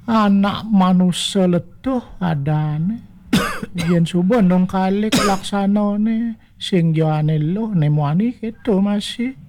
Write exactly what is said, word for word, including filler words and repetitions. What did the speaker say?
Anak manusia letuh adane. Yen subuh nong kali laksanane sing joane lo nemwani gitu masih.